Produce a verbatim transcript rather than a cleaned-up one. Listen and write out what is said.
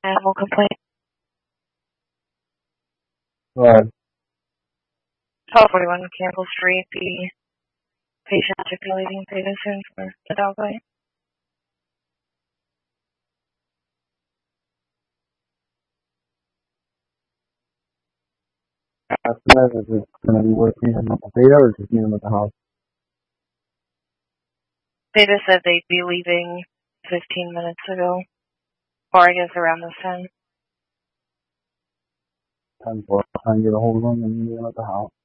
Animal complaint. Right. twelve forty-one Campbell Street. The patient should be leaving data soon for the dog bite. After that, is it going to be worth meeting at the data or just meeting at the house? Data said they'd be leaving fifteen minutes ago. Or I guess around this time. Time for trying to get a hold of them and meet them at the house.